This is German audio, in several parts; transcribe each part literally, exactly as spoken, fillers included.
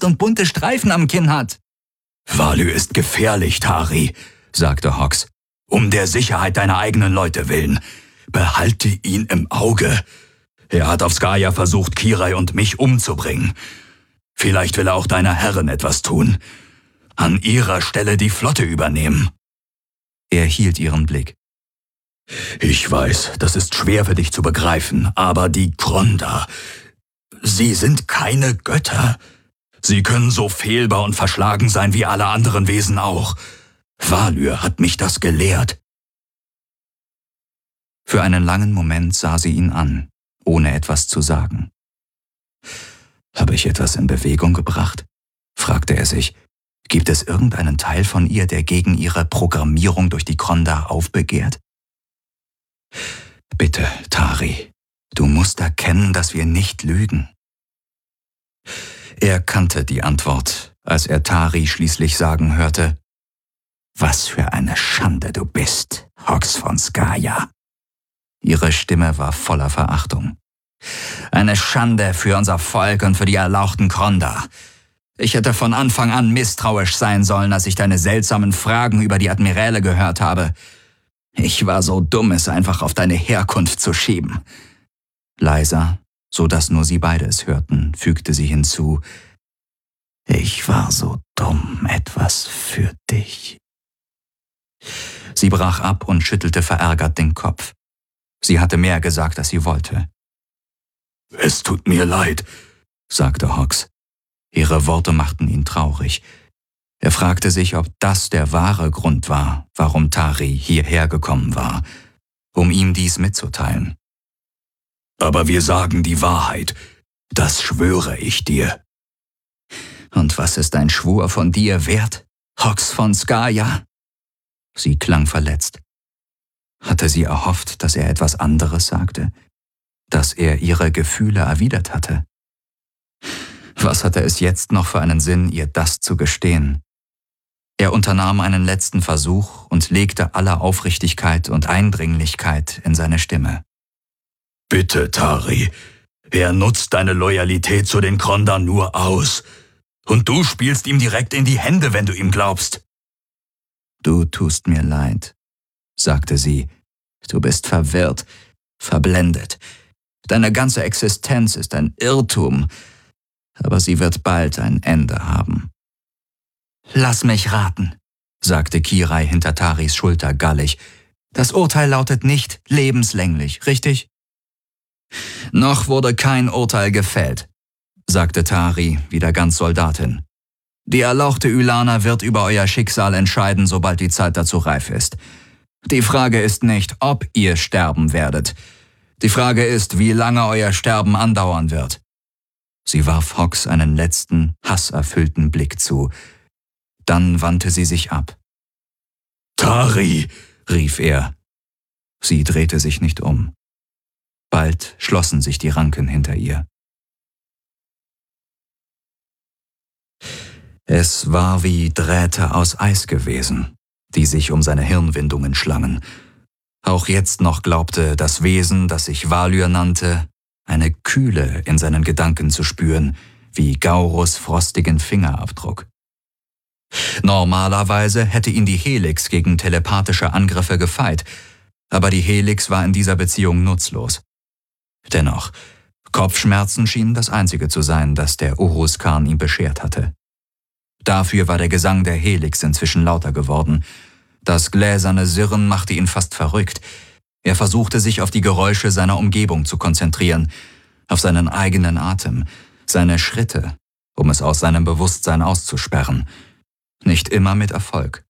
und bunte Streifen am Kinn hat. »Value ist gefährlich, Tari«, sagte Hox. »Um der Sicherheit deiner eigenen Leute willen. Behalte ihn im Auge. Er hat auf Skaya versucht, Kirai und mich umzubringen. Vielleicht will er auch deiner Herrin etwas tun. An ihrer Stelle die Flotte übernehmen.« Er hielt ihren Blick. »Ich weiß, das ist schwer für dich zu begreifen, aber die Kronda, sie sind keine Götter. Sie können so fehlbar und verschlagen sein wie alle anderen Wesen auch. Value hat mich das gelehrt.« Für einen langen Moment sah sie ihn an, ohne etwas zu sagen. »Habe ich etwas in Bewegung gebracht?« fragte er sich. »Gibt es irgendeinen Teil von ihr, der gegen ihre Programmierung durch die Kronda aufbegehrt?« »Bitte, Tari, du musst erkennen, dass wir nicht lügen.« Er kannte die Antwort, als er Tari schließlich sagen hörte: »Was für eine Schande du bist, Hox von Skaya.« Ihre Stimme war voller Verachtung. »Eine Schande für unser Volk und für die erlauchten Kronda. Ich hätte von Anfang an misstrauisch sein sollen, als ich deine seltsamen Fragen über die Admiräle gehört habe. Ich war so dumm, es einfach auf deine Herkunft zu schieben.« Leiser, so dass nur sie beide es hörten, fügte sie hinzu: »Ich war so dumm, etwas für dich.« Sie brach ab und schüttelte verärgert den Kopf. Sie hatte mehr gesagt, als sie wollte. »Es tut mir leid«, sagte Hox. Ihre Worte machten ihn traurig. Er fragte sich, ob das der wahre Grund war, warum Tari hierher gekommen war, um ihm dies mitzuteilen. »Aber wir sagen die Wahrheit, das schwöre ich dir.« »Und was ist ein Schwur von dir wert, Hox von Skaya?« Sie klang verletzt. Hatte sie erhofft, dass er etwas anderes sagte, dass er ihre Gefühle erwidert hatte? Was hatte es jetzt noch für einen Sinn, ihr das zu gestehen? Er unternahm einen letzten Versuch und legte alle Aufrichtigkeit und Eindringlichkeit in seine Stimme. »Bitte, Tari, er nutzt deine Loyalität zu den Kronda nur aus. Und du spielst ihm direkt in die Hände, wenn du ihm glaubst.« »Du tust mir leid«, sagte sie. »Du bist verwirrt, verblendet. Deine ganze Existenz ist ein Irrtum, aber sie wird bald ein Ende haben.« »Lass mich raten«, sagte Kirai hinter Taris Schulter gallig. »Das Urteil lautet nicht lebenslänglich, richtig?« »Noch wurde kein Urteil gefällt«, sagte Tari, wieder ganz Soldatin. »Die erlauchte Ylana wird über euer Schicksal entscheiden, sobald die Zeit dazu reif ist. Die Frage ist nicht, ob ihr sterben werdet. Die Frage ist, wie lange euer Sterben andauern wird.« Sie warf Hox einen letzten, hasserfüllten Blick zu. Dann wandte sie sich ab. »Tari«, rief er. Sie drehte sich nicht um. Bald schlossen sich die Ranken hinter ihr. Es war wie Drähte aus Eis gewesen, die sich um seine Hirnwindungen schlangen. Auch jetzt noch glaubte das Wesen, das sich Value nannte, eine Kühle in seinen Gedanken zu spüren, wie Gaurus frostigen Fingerabdruck. Normalerweise hätte ihn die Helix gegen telepathische Angriffe gefeit, aber die Helix war in dieser Beziehung nutzlos. Dennoch, Kopfschmerzen schienen das Einzige zu sein, das der Uruzkan ihm beschert hatte. Dafür war der Gesang der Helix inzwischen lauter geworden. Das gläserne Sirren machte ihn fast verrückt. Er versuchte sich auf die Geräusche seiner Umgebung zu konzentrieren, auf seinen eigenen Atem, seine Schritte, um es aus seinem Bewusstsein auszusperren. Nicht immer mit Erfolg.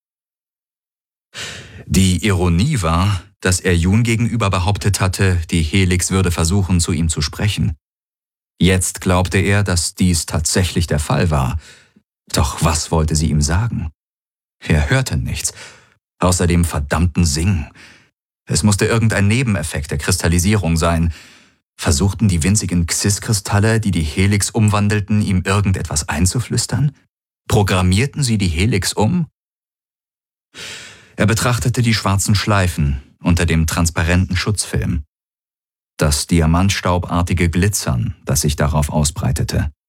Die Ironie war, dass er Jun gegenüber behauptet hatte, die Helix würde versuchen, zu ihm zu sprechen. Jetzt glaubte er, dass dies tatsächlich der Fall war. Doch was wollte sie ihm sagen? Er hörte nichts, außer dem verdammten Singen. Es musste irgendein Nebeneffekt der Kristallisierung sein. Versuchten die winzigen Xyz-Kristalle, die die Helix umwandelten, ihm irgendetwas einzuflüstern? Programmierten sie die Helix um? Er betrachtete die schwarzen Schleifen unter dem transparenten Schutzfilm. Das diamantstaubartige Glitzern, das sich darauf ausbreitete.